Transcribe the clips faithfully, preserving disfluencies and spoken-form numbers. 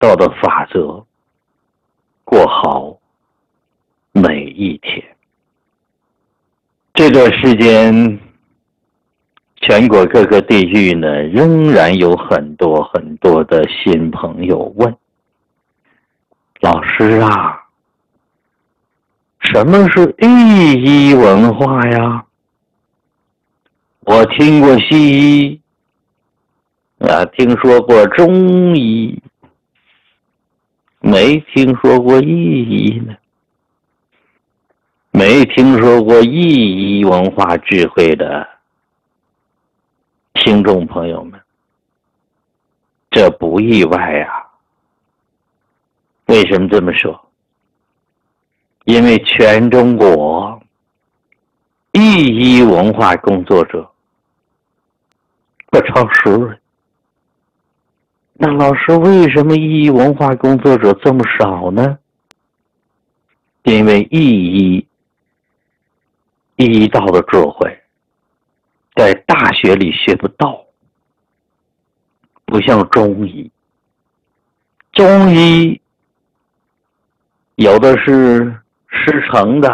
道的法则，过好每一天。这段时间，全国各个地域呢，仍然有很多很多的新朋友问：老师啊，什么是意义文化呀？我听过西医，啊，听说过中医，没听说过意义呢。没听说过意义文化智慧的听众朋友们，这不意外呀。为什么这么说？因为全中国意义文化工作者不超十人。那老师，为什么意义文化工作者这么少呢？因为意义意义道的智慧在大学里学不到，不像中医。中医有的是师承的，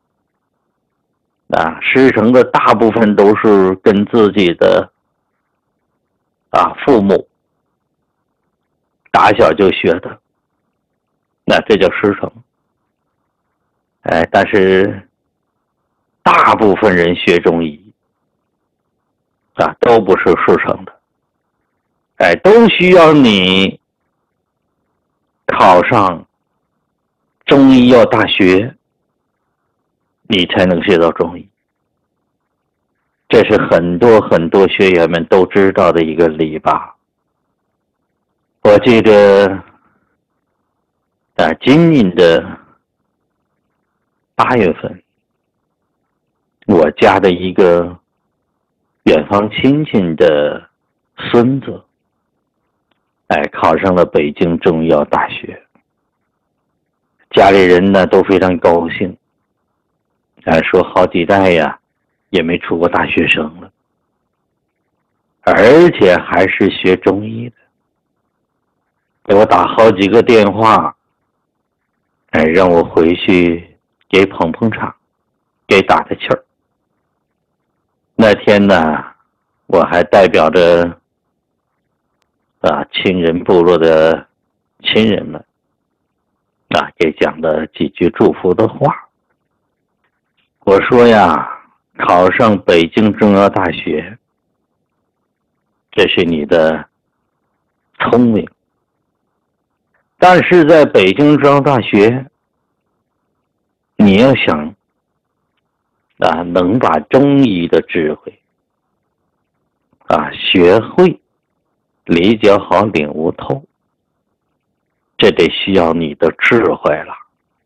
啊，师承的大部分都是跟自己的啊父母打小就学的，那这叫师承。哎，但是大部分人学中医啊，都不是师承的，哎，都需要你考上中医药大学，你才能学到中医。这是很多很多学员们都知道的一个理吧。我记得啊，今年的八月份，我家的一个远方亲戚的孙子，哎，考上了北京中医药大学。家里人呢都非常高兴，哎，说好几代呀也没出过大学生了，而且还是学中医的，给我打好几个电话，哎，让我回去给捧捧场，给打打气儿。那天呢，我还代表着啊亲人部落的亲人们啊，给讲了几句祝福的话。我说呀，考上北京中药大学，这是你的聪明，但是在北京中药大学，你要想啊，能把中医的智慧啊学会、理解好、领悟透，这得需要你的智慧了。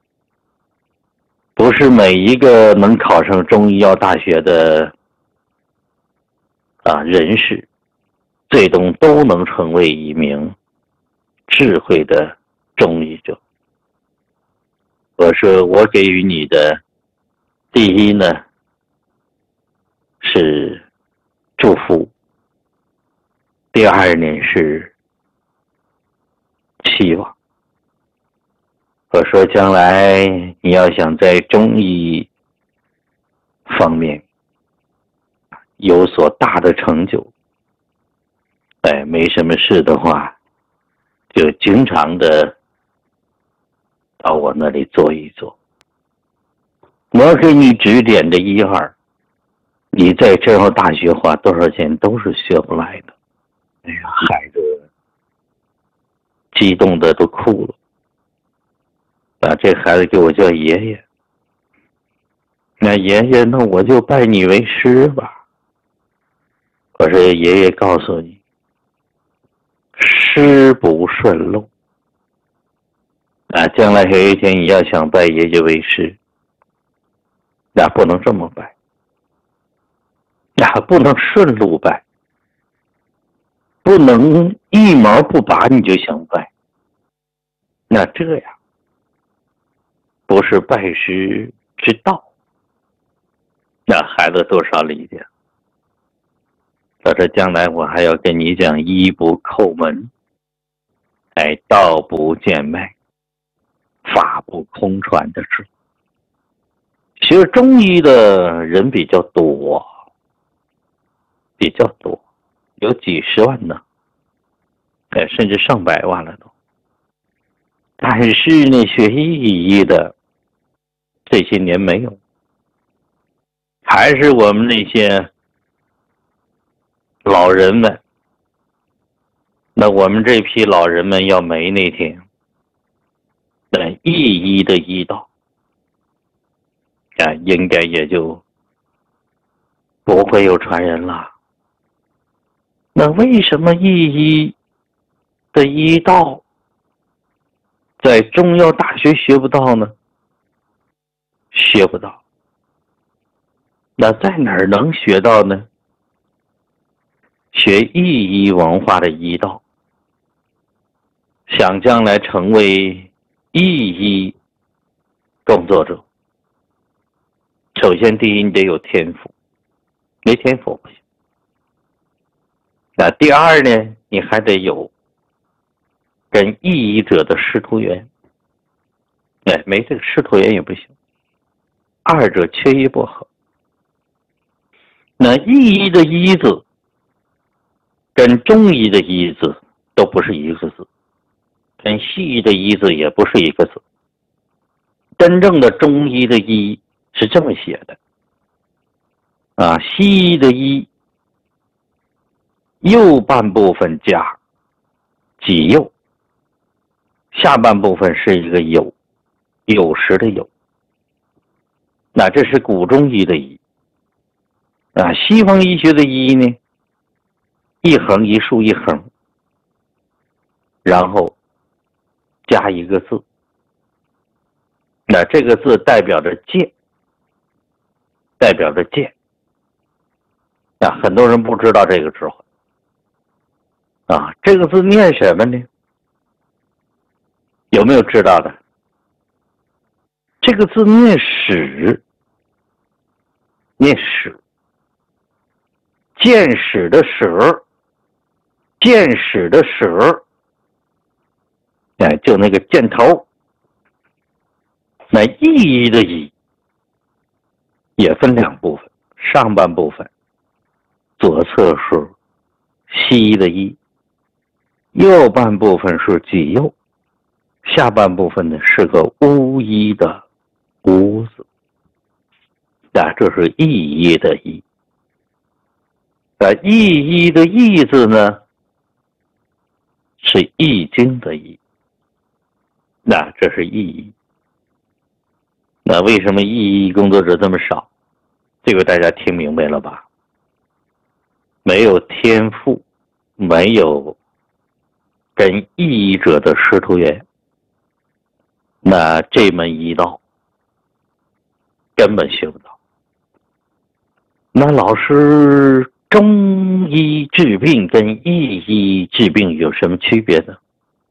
不是每一个能考上中医药大学的啊人士，最终都能成为一名智慧的中医者。我说，我给予你的第一呢是祝福，第二呢是期望。我说，将来你要想在中医方面有所大的成就，哎，没什么事的话，就经常的到我那里坐一坐，我给你指点的一二，你在这样大学花多少钱都是学不来的。哎呀，孩子激动的都哭了。把这孩子给我叫爷爷，那爷爷，那我就拜你为师吧。我说，爷爷告诉你，师不顺路啊，将来有一天你要想拜爷爷为师，那不能这么拜，那不能顺路拜，不能一毛不拔你就想拜，那这样不是拜师之道。那孩子多少理解？他说，将来我还要跟你讲医不叩门， 哎，道不见脉，法不空传的治。学中医的人比较多，比较多，有几十万呢，哎，甚至上百万了都。但是呢，学意义的这些年没有，还是我们那些老人们。那我们这批老人们要没那天，那意义的医道啊，应该也就不会有传人了。那为什么意义的医道在中药大学学不到呢？学不到。那在哪儿能学到呢？学意义文化的医道，想将来成为意义工作者，首先第一你得有天赋，没天赋不行。那第二呢，你还得有跟意义者的师徒缘，哎，没这个师徒缘也不行，二者缺一不可。那意义的义字跟中医的义字都不是一个字，跟西医的医字也不是一个字。真正的中医的医是这么写的啊，西医的医右半部分加己右，下半部分是一个酉，酉时的酉。那这是古中医的医啊，西方医学的医呢，一横一竖一横，然后加一个字，那这个字代表着剑，代表着剑啊，很多人不知道这个智慧啊。这个字念什么呢？有没有知道的？这个字念史，念史，见史的史，见史的史，哎，就那个箭头。那意义的义也分两部分，上半部分左侧是西医的医，右半部分是己右，下半部分呢是个巫医的巫字，啊，这是意义的义。啊，意义的义字呢是易经的易，那这是意义。那为什么意义工作者这么少？这个大家听明白了吧？没有天赋，没有跟意义者的师徒缘，那这门医道根本学不到。那老师，中医治病跟意义治病有什么区别呢？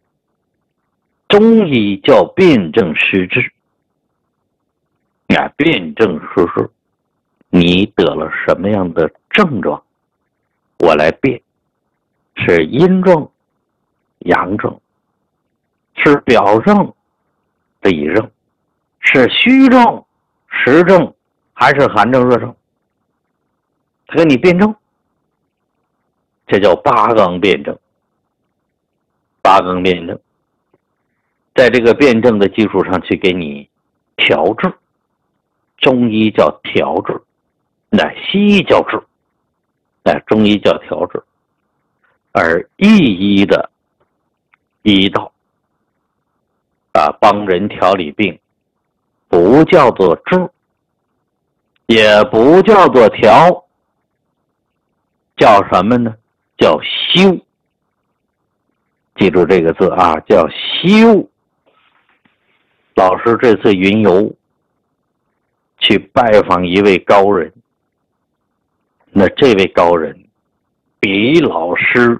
中医叫辨证施治，啊，辨证施治，你得了什么样的症状，我来辨，是阴症、阳症，是表症、里症，是虚症、实症，还是寒症、热症？他给你辨证，这叫八纲辨证。八纲辨证，在这个辨证的基础上去给你调治。中医叫调治，那西医叫治，那中医叫调治。而意医的医道啊，帮人调理病，不叫做治，也不叫做调，叫什么呢？叫修。记住这个字啊，叫修。老师这次云游去拜访一位高人，那这位高人比老师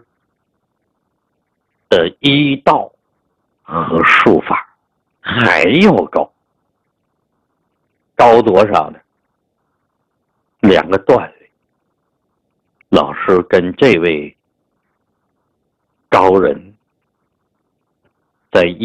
的医道和术法还要高。高多少呢？两个段位。老师跟这位高人在